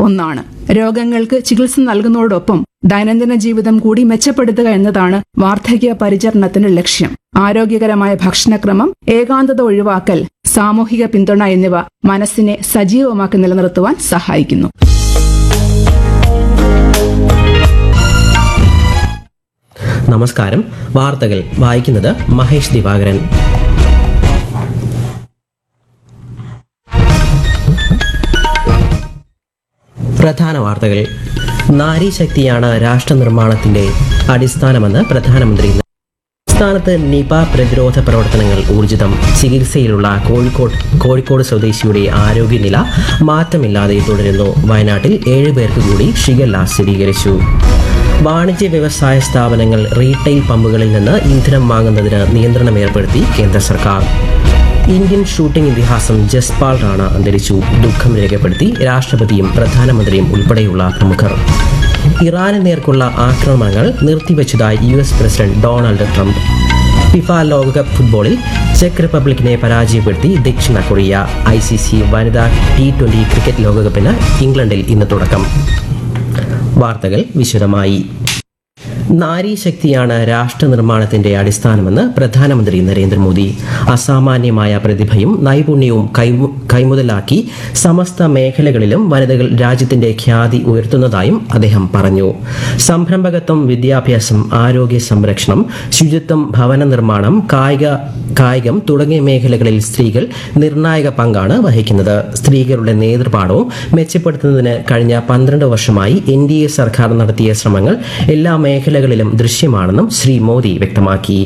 ഒന്നാണ്. രോഗങ്ങൾക്ക് ചികിത്സ നൽകുന്നതോടൊപ്പം ദൈനംദിന ജീവിതം കൂടി മെച്ചപ്പെടുത്തുക എന്നതാണ് വാർദ്ധക്യ പരിചരണത്തിന്റെ ലക്ഷ്യം. ആരോഗ്യകരമായ ഭക്ഷണക്രമം, ഏകാന്തത ഒഴിവാക്കൽ, സാമൂഹിക പിന്തുണ എന്നിവ മനസ്സിനെ സജീവമാക്കി നിലനിർത്തുവാൻ സഹായിക്കുന്നു. നമസ്കാരം. വാർത്തകൾ വായിക്കുന്നത് മഹേഷ് ദിവാകരൻ. പ്രധാന വാർത്തകൾ. നാരീശക്തിയാണ് രാഷ്ട്രനിർമ്മാണത്തിന്റെ അടിസ്ഥാനമെന്ന് പ്രധാനമന്ത്രി. സംസ്ഥാനത്ത് നിപ പ്രതിരോധ പ്രവർത്തനങ്ങൾ ഊർജിതം. ചികിത്സയിലുള്ള കോഴിക്കോട് സ്വദേശിയുടെ ആരോഗ്യനില മാറ്റമില്ലാതെ തുടരുന്നു. വയനാട്ടിൽ 7 പേർക്ക് കൂടി ഷിഗല്ല സ്ഥിരീകരിച്ചു. വാണിജ്യ വ്യവസായ സ്ഥാപനങ്ങൾ റീറ്റെയിൽ പമ്പുകളിൽ നിന്ന് ഇന്ധനം വാങ്ങുന്നതിന് നിയന്ത്രണം ഏർപ്പെടുത്തി കേന്ദ്ര സർക്കാർ. ഇന്ത്യൻ ഷൂട്ടിംഗ് ഇതിഹാസം ജസ്പാൽ റാണ അന്തരിച്ചു. ദുഃഖം രേഖപ്പെടുത്തി രാഷ്ട്രപതിയും പ്രധാനമന്ത്രിയും ഉൾപ്പെടെയുള്ള പ്രമുഖർ. ഇറാന് നേർക്കുള്ള ആക്രമണങ്ങൾ നിർത്തിവച്ചതായി US president Donald Trump. FIFA ലോകകപ്പ് ഫുട്ബോളിൽ ചെക്ക് റിപ്പബ്ലിക്കിനെ പരാജയപ്പെടുത്തി ദക്ഷിണ കൊറിയ. ICC വനിതാ T20 ക്രിക്കറ്റ് ലോകകപ്പിന് ഇംഗ്ലണ്ടിൽ ഇന്ന് തുടക്കം. വാർത്തകൾ വിശദമായി. നാരീശക്തിയാണ് രാഷ്ട്രനിർമ്മാണത്തിന്റെ അടിസ്ഥാനമെന്ന് പ്രധാനമന്ത്രി നരേന്ദ്രമോദി. അസാമാന്യമായ പ്രതിഭയും നൈപുണ്യവും കൈമുതലാക്കി സമസ്ത മേഖലകളിലും വനിതകൾ രാജ്യത്തിന്റെ ഖ്യാതി ഉയർത്തുന്നതായും അദ്ദേഹം പറഞ്ഞു. സംരംഭകത്വം, വിദ്യാഭ്യാസം, ആരോഗ്യ സംരക്ഷണം, ശുചിത്വം, ഭവന നിർമ്മാണം, കായികം തുടങ്ങിയ മേഖലകളിൽ സ്ത്രീകൾ നിർണായക പങ്കാണ് വഹിക്കുന്നത്. സ്ത്രീകളുടെ നേതൃപാഠവും മെച്ചപ്പെടുത്തുന്നതിന് കഴിഞ്ഞ 12 വർഷമായി NDA സർക്കാർ നടത്തിയ ശ്രമങ്ങൾ എല്ലാ മേഖലകളിലും ദൃശ്യമാണെന്നും ശ്രീ മോദി വ്യക്തമാക്കി.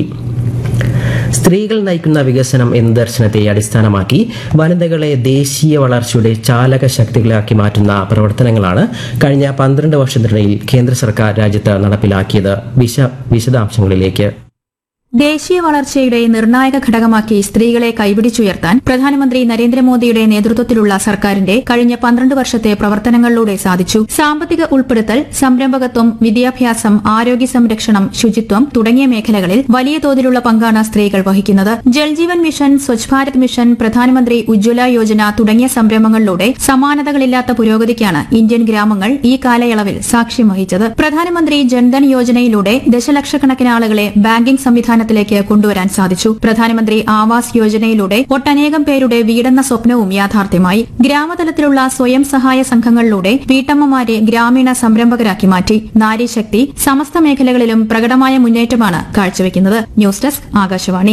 സ്ത്രീകൾ നയിക്കുന്ന വികസനം എന്ന ദർശനത്തെ അടിസ്ഥാനമാക്കി വനിതകളെ ദേശീയ വളർച്ചയുടെ ചാലക ശക്തികളാക്കി മാറ്റുന്ന പ്രവർത്തനങ്ങളാണ് കഴിഞ്ഞ 12 വർഷത്തിനിടയിൽ കേന്ദ്ര സർക്കാർ രാജ്യത്ത് നടപ്പിലാക്കിയത്. വിശദാംശങ്ങളിലേക്ക്. ദേശീയ വളർച്ചയുടെ നിർണായക ഘടകമാക്കി സ്ത്രീകളെ കൈപിടിച്ചുയർത്താൻ പ്രധാനമന്ത്രി നരേന്ദ്രമോദിയുടെ നേതൃത്വത്തിലുള്ള സർക്കാരിന്റെ കഴിഞ്ഞ 12 വർഷത്തെ പ്രവർത്തനങ്ങളിലൂടെ സാധിച്ചു. സാമ്പത്തിക ഉൾപ്പെടുത്തൽ, സംരംഭകത്വം, വിദ്യാഭ്യാസം, ആരോഗ്യ സംരക്ഷണം, ശുചിത്വം തുടങ്ങിയ മേഖലകളിൽ വലിയ തോതിലുള്ള പങ്കാണ് സ്ത്രീകൾ വഹിക്കുന്നത്. ജൽജീവൻ മിഷൻ, സ്വച്ഛ് ഭാരത് മിഷൻ, പ്രധാനമന്ത്രി ഉജ്ജ്വല യോജന തുടങ്ങിയ സംരംഭങ്ങളിലൂടെ സമാനതകളില്ലാത്ത പുരോഗതിക്കാണ് ഇന്ത്യൻ ഗ്രാമങ്ങൾ ഈ കാലയളവിൽ സാക്ഷ്യം വഹിച്ചത്. പ്രധാനമന്ത്രി ജൻധൻ യോജനയിലൂടെ ദശലക്ഷക്കണക്കിന് ആളുകളെ ബാങ്കിംഗ് സംവിധാനം ത്തിലേക്ക് കൊണ്ടുവരാൻ സാധിച്ചു. പ്രധാനമന്ത്രി ആവാസ് യോജനയിലൂടെ ഒട്ടനേകം പേരുടെ വീടെന്ന സ്വപ്നവും യാഥാർത്ഥ്യമായി. ഗ്രാമതലത്തിലുള്ള സ്വയം സഹായ സംഘങ്ങളിലൂടെ വീട്ടമ്മമാരെ ഗ്രാമീണ സംരംഭകരാക്കി മാറ്റി. നാരീശക്തി സമസ്ത മേഖലകളിലും പ്രകടമായ മുന്നേറ്റമാണ് കാഴ്ചവെക്കുന്നത്. News desk, Akashvani.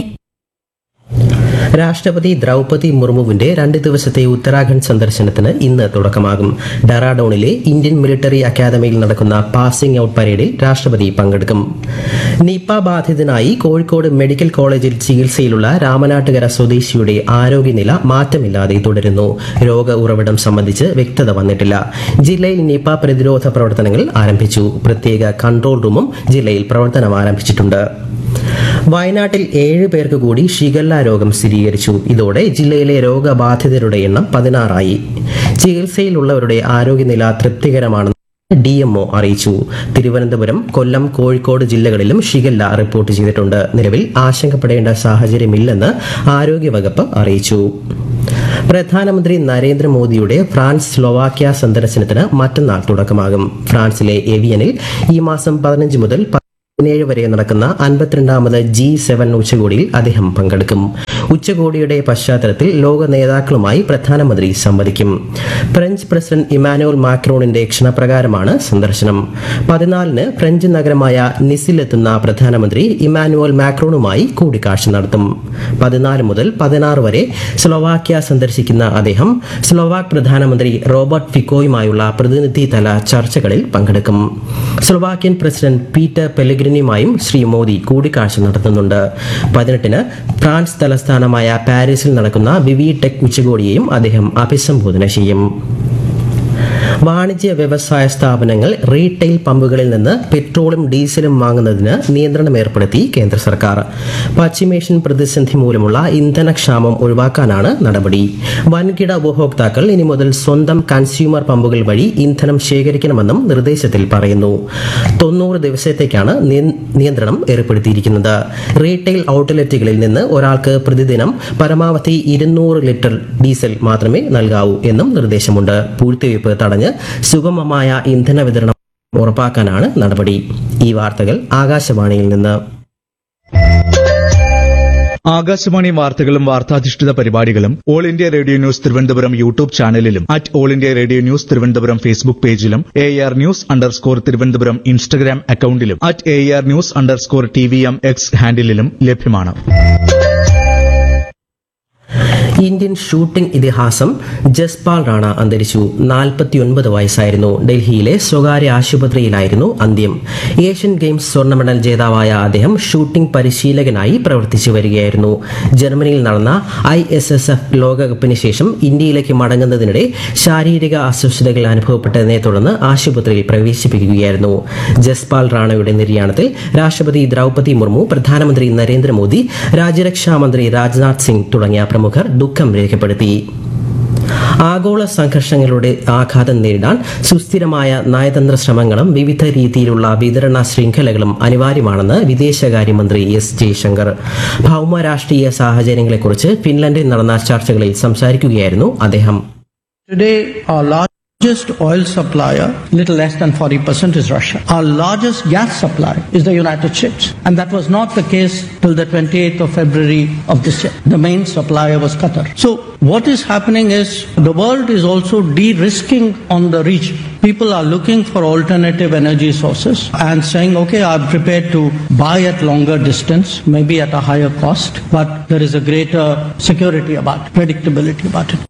രാഷ്ട്രപതി ദ്രൗപദി മുർമുവിന്റെ 2 ദിവസത്തെ ഉത്തരാഖണ്ഡ് സന്ദർശനത്തിന് ഇന്ന് തുടക്കമാകും. ഡെറാഡൂണിലെ ഇന്ത്യൻ മിലിറ്ററി അക്കാദമിയിൽ നടക്കുന്ന പാസിംഗ് ഔട്ട് പരേഡിൽ രാഷ്ട്രപതി പങ്കെടുക്കും. നിപ ബാധിതനായി കോഴിക്കോട് മെഡിക്കൽ കോളേജിൽ ചികിത്സയിലുള്ള രാമനാട്ടുകര സ്വദേശിയുടെ ആരോഗ്യനില മാറ്റമില്ലാതെ തുടരുന്നു. രോഗ ഉറവിടം സംബന്ധിച്ച് വ്യക്തത വന്നിട്ടില്ല. ജില്ലയിൽ നിപ പ്രതിരോധ പ്രവർത്തനങ്ങൾ ആരംഭിച്ചു. പ്രത്യേക കൺട്രോൾ റൂമും ജില്ലയിൽ പ്രവർത്തനം ആരംഭിച്ചിട്ടുണ്ട്. വയനാട്ടിൽ 7 പേർക്ക് കൂടി ഷിഗല്ല രോഗം സ്ഥിരീകരിച്ചു. ഇതോടെ ജില്ലയിലെ രോഗബാധിതരുടെ എണ്ണം 16 ചികിത്സയിലുള്ളവരുടെ ആരോഗ്യനില തൃപ്തികരമാണെന്ന് DMO അറിയിച്ചു. തിരുവനന്തപുരം, കൊല്ലം, കോഴിക്കോട് ജില്ലകളിലും ഷിഗല്ല റിപ്പോർട്ട് ചെയ്തിട്ടുണ്ട്. നിലവിൽ ആശങ്കപ്പെടേണ്ട സാഹചര്യമില്ലെന്ന് ആരോഗ്യവകുപ്പ് അറിയിച്ചു. പ്രധാനമന്ത്രി നരേന്ദ്രമോദിയുടെ ഫ്രാൻസ്, സ്ലോവാക്യ സന്ദർശനത്തിന് മറ്റന്നാൾ തുടക്കമാകും. ഫ്രാൻസിലെ എവിയനിൽ ഈ മാസം 15 മുതൽ 17 വരെ നടക്കുന്ന 52ാമത് G7 ഉച്ചകോടിയിൽ അദ്ദേഹം പങ്കെടുക്കും. ഉച്ചകോടിയുടെ പശ്ചാത്തലത്തിൽ ലോക നേതാക്കളുമായി പ്രധാനമന്ത്രി സംവദിക്കും. ഫ്രഞ്ച് പ്രസിഡന്റ് ഇമാനുവൽ മാക്രോണിന്റെ ക്ഷണപ്രകാരമാണ് സന്ദർശനം. 14-ന് ഫ്രഞ്ച് നഗരമായ നിസിലെത്തുന്ന പ്രധാനമന്ത്രി ഇമാനുവൽ മാക്രോണുമായി കൂടിക്കാഴ്ച നടത്തും. 14 മുതൽ 16 വരെ സ്ലോവാക്യ സന്ദർശിക്കുന്ന അദ്ദേഹം സ്ലോവാക് പ്രധാനമന്ത്രി റോബർട്ട് ഫിക്കോയുമായുള്ള പ്രതിനിധിതല ചർച്ചകളിൽ പങ്കെടുക്കും. Slovakian president Peter പെലഗ്രിനിയുമായും Shri Modi കൂടിക്കാഴ്ച നടത്തുന്നുണ്ട്. 18-ന് ഫ്രാൻസ് തലസ്ഥാനമായ പാരീസിൽ നടക്കുന്ന വിവി ടെക് ഉച്ചകോടിയെയും അദ്ദേഹം അഭിസംബോധന ചെയ്യും. വാണിജ്യ വ്യവസായ സ്ഥാപനങ്ങൾ റീറ്റെയിൽ പമ്പുകളിൽ നിന്ന് പെട്രോളും ഡീസലും വാങ്ങുന്നതിന് നിയന്ത്രണം ഏർപ്പെടുത്തി കേന്ദ്ര സർക്കാർ. പശ്ചിമേഷ്യൻ പ്രതിസന്ധി മൂലമുള്ള ഇന്ധനക്ഷാമം ഒഴിവാക്കാനാണ് നടപടി. വൻകിട ഉപഭോക്താക്കൾ ഇനി മുതൽ സ്വന്തം കൺസ്യൂമർ പമ്പുകൾ വഴി ഇന്ധനം ശേഖരിക്കണമെന്നും നിർദ്ദേശത്തിൽ പറയുന്നു. 90 ദിവസത്തേക്കാണ് നിയന്ത്രണം ഏർപ്പെടുത്തിയിരിക്കുന്നത്. റീറ്റെയിൽ ഔട്ട്ലെറ്റുകളിൽ നിന്ന് ഒരാൾക്ക് പ്രതിദിനം പരമാവധി 200 ലിറ്റർ ഡീസൽ മാത്രമേ നൽകാവൂ എന്നും നിർദ്ദേശമുണ്ട്. പൂഴ്ത്തിവയ്പ് കുത്തിവയ്പ് തടഞ്ഞ് സുഗമമായ ഇന്ധന വിതരണം ഉറപ്പാക്കാനാണ് നടപടി. ഈ വാർത്തകൾ ആകാശവാണിയിൽ നിന്ന്. ആകാശവാണി വാർത്തകളും വാർത്താധിഷ്ഠിത പരിപാടികളും all India radio news Thiruvananthapuram YouTube ചാനലിലും all India radio news Thiruvananthapuram Facebook പേജിലും AR News_ തിരുവനന്തപുരം ഇൻസ്റ്റഗ്രാം അക്കൌണ്ടിലും AR News_TVM X ഹാൻഡിലും ലഭ്യമാണ്. ഇന്ത്യൻ ഷൂട്ടിംഗ് ഇതിഹാസം ജസ്പാൽ റാണ അന്തരിച്ചു. 49 വയസ്സായിരുന്നു. ഡൽഹിയിലെ സ്വകാര്യ ആശുപത്രിയിലായിരുന്നു അന്ത്യം. ഏഷ്യൻ ഗെയിംസ് സ്വർണ്ണ മെഡൽ ജേതാവായ അദ്ദേഹം ഷൂട്ടിംഗ് പരിശീലകനായി പ്രവർത്തിച്ചു വരികയായിരുന്നു. ജർമ്മനിയിൽ നടന്ന ISSF ലോകകപ്പിന് ശേഷം ഇന്ത്യയിലേക്ക് മടങ്ങുന്നതിനിടെ ശാരീരിക അസ്വസ്ഥതകൾ അനുഭവപ്പെട്ടതിനെ തുടർന്ന് ആശുപത്രിയിൽ പ്രവേശിപ്പിക്കുകയായിരുന്നു. ജസ്പാൽ റാണയുടെ നിര്യാണത്തിൽ രാഷ്ട്രപതി ദ്രൌപതി മുർമു, പ്രധാനമന്ത്രി നരേന്ദ്രമോദി, രാജ്യരക്ഷാമന്ത്രി രാജ്നാഥ് സിംഗ് തുടങ്ങിയ പ്രമുഖർ ദുഃഖം രേഖപ്പെടുത്തി. ആഗോള സംഘർഷങ്ങളുടെ ആഘാതം നേരിടാൻ സുസ്ഥിരമായ നയതന്ത്ര ശ്രമങ്ങളും വിവിധ രീതിയിലുള്ള വിതരണ ശൃംഖലകളും അനിവാര്യമാണെന്ന് വിദേശകാര്യമന്ത്രി S. ജയശങ്കർ. ഭൌമ രാഷ്ട്രീയ സാഹചര്യങ്ങളെക്കുറിച്ച് ഫിൻലൻഡിൽ നടന്ന ചർച്ചകളിൽ സംസാരിക്കുകയായിരുന്നു അദ്ദേഹം. Today, our largest oil supplier, little less than 40%, is Russia. Our largest gas supplier is the United States. And that was not the case till the 28th of February of this year. The main supplier was Qatar. So what is happening is the world is also de-risking on the region. People are looking for alternative energy sources and saying, okay, I'm prepared to buy at longer distance, maybe at a higher cost, but there is a greater security about it, predictability about it.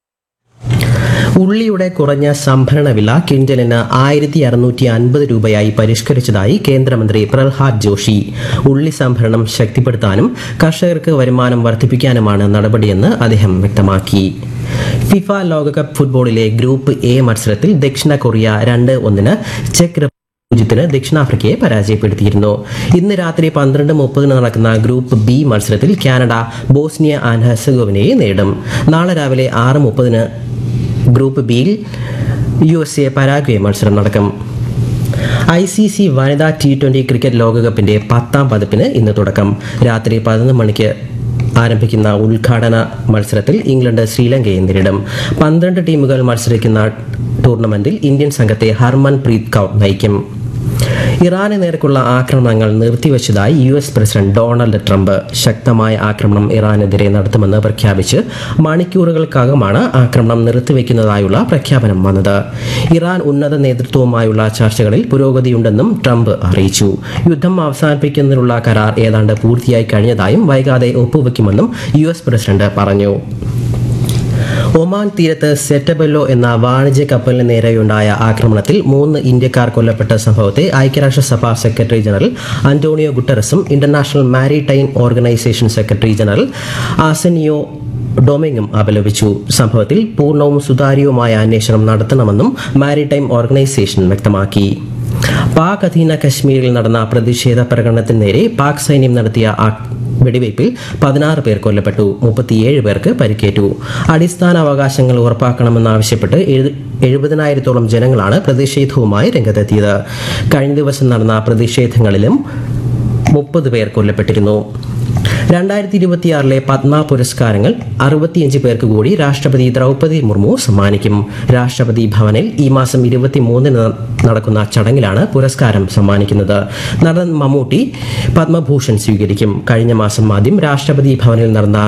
ഉള്ളിയുടെ കുറഞ്ഞ സംഭരണ വില ക്വിന്റലിന് 1650 രൂപയായി പരിഷ്കരിച്ചതായി കേന്ദ്രമന്ത്രി പ്രഹ്ലാദ് ജോഷി. ഉള്ളി സംഭരണം ശക്തിപ്പെടുത്താനും കർഷകർക്ക് വരുമാനം വർദ്ധിപ്പിക്കാനുമാണ് നടപടിയെന്ന് അദ്ദേഹം വ്യക്തമാക്കി. ഫിഫ ലോകകപ്പ് ഫുട്ബോളിലെ ഗ്രൂപ്പ് A മത്സരത്തിൽ ദക്ഷിണ കൊറിയ 2-1 ചെക്ക് റിപ്പബ്ലിക്കിന് ദക്ഷിണാഫ്രിക്കയെ പരാജയപ്പെടുത്തിയിരുന്നു. ഇന്ന് രാത്രി 12:30 നടക്കുന്ന ഗ്രൂപ്പ് B മത്സരത്തിൽ കാനഡ ബോസ്നിയ ആൻഡ് ഹെർസഗോവിനയെ നേരിടും. നാളെ രാവിലെ 6:30 ഗ്രൂപ്പ് ബിയിൽ USA പരാഗ്വേ മത്സരം നടക്കും. ICC വനിതാ T20 ക്രിക്കറ്റ് ലോകകപ്പിന്റെ 10ാം പതിപ്പിന് ഇന്ന് തുടക്കം. രാത്രി 11 മണിക്ക് ആരംഭിക്കുന്ന ഉദ്ഘാടന മത്സരത്തിൽ ഇംഗ്ലണ്ട് ശ്രീലങ്കയെ നേരിടും. 12 ടീമുകൾ മത്സരിക്കുന്ന ടൂർണമെന്റിൽ ഇന്ത്യൻ സംഘത്തെ ഹർമൻപ്രീത് കൗർ നയിക്കും. ഇറാന് നേർക്കുള്ള ആക്രമണങ്ങൾ നിർത്തിവച്ചതായി US പ്രസിഡന്റ് ഡൊണാൾഡ് ട്രംപ്. ശക്തമായ ആക്രമണം ഇറാനെതിരെ നടത്തുമെന്ന് പ്രഖ്യാപിച്ച് മണിക്കൂറുകൾക്കകമാണ് ആക്രമണം നിർത്തിവെക്കുന്നതായുള്ള പ്രഖ്യാപനം വന്നത്. ഇറാൻ ഉന്നത നേതൃത്വവുമായുള്ള ചർച്ചകളിൽ പുരോഗതിയുണ്ടെന്നും ട്രംപ് അറിയിച്ചു. യുദ്ധം അവസാനിപ്പിക്കുന്നതിനുള്ള കരാർ ഏതാണ്ട് പൂർത്തിയായി കഴിഞ്ഞതായും വൈകാതെ ഒപ്പുവെക്കുമെന്നും US പ്രസിഡന്റ് പറഞ്ഞു. ഒമാൻ തീരത്ത് സെറ്റബെല്ലോ എന്ന വാണിജ്യ കപ്പലിന് നേരെയുണ്ടായ ആക്രമണത്തിൽ 3 ഇന്ത്യക്കാർ കൊല്ലപ്പെട്ട സംഭവത്തെ ഐക്യരാഷ്ട്രസഭ secretary general Antonio ഗുട്ടറസും international maritime organisation secretary general ആസനിയോ ഡൊമിംഗും അപലപിച്ചു. സംഭവത്തിൽ പൂർണ്ണവും സുതാര്യവുമായ അന്വേഷണം നടത്തണമെന്നും മാരിടൈം ഓർഗനൈസേഷൻ വ്യക്തമാക്കി. പാക് അധീന കശ്മീരിൽ നടന്ന പ്രതിഷേധ പ്രകടനത്തിന് നേരെ പാക് സൈന്യം നടത്തിയ വെടിവയ്പിൽ 16 പേർ കൊല്ലപ്പെട്ടു, 37 പേർക്ക് പരിക്കേറ്റു. അടിസ്ഥാന അവകാശങ്ങൾ ഉറപ്പാക്കണമെന്നാവശ്യപ്പെട്ട് 70,000-ഓളം ജനങ്ങളാണ് പ്രതിഷേധവുമായി രംഗത്തെത്തിയത്. കഴിഞ്ഞ ദിവസം നടന്ന പ്രതിഷേധങ്ങളിലും 30 പേർ കൊല്ലപ്പെട്ടിരുന്നു. 2026 പത്മ പുരസ്കാരങ്ങൾ 65 പേർക്ക് കൂടി രാഷ്ട്രപതി ദ്രൌപതി മുർമു സമ്മാനിക്കും. രാഷ്ട്രപതി ഭവനിൽ ഈ മാസം 23 നടക്കുന്ന ചടങ്ങിലാണ് പുരസ്കാരം സമ്മാനിക്കുന്നത്. നടൻ മമ്മൂട്ടി പത്മഭൂഷൺ സ്വീകരിക്കും. കഴിഞ്ഞ മാസം ആദ്യം രാഷ്ട്രപതി ഭവനിൽ നടന്ന